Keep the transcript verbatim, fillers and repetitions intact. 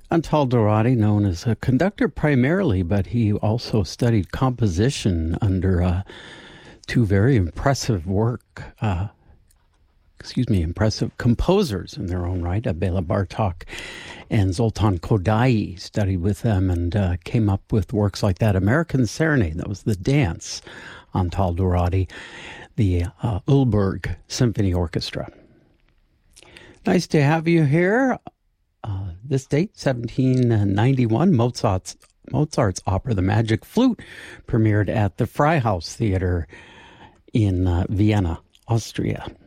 Antal Dourati, known as a conductor primarily, but he also studied composition under uh, two very impressive work, uh, excuse me, impressive composers in their own right, Bela Bartok and Zoltan Kodaly. Studied with them and uh, came up with works like that. American Serenade, that was the dance, Antal Dourati, the uh, Ulberg Symphony Orchestra. Nice to have you here. Uh, this date, seventeen ninety-one, Mozart's, Mozart's opera, The Magic Flute, premiered at the Freihaus Theater in uh, Vienna, Austria.